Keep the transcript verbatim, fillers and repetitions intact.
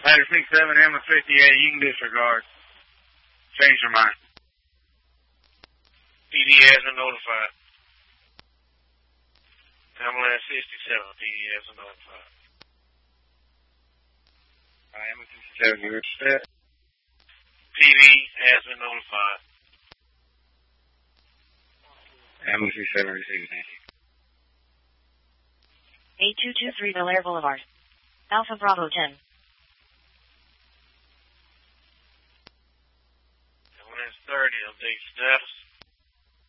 Ladder six seven, ambulance fifty-eight, you can disregard. Change your mind. P D has been notified. Ambulance sixty-seven, P D has been notified. Alright, ambulance sixty-seven, you were set. P D has been notified. Ambulance sixty-seven, receiving, thank you. eight two two three Bel Air Boulevard. Alpha Bravo ten. Ambulance thirty, update status.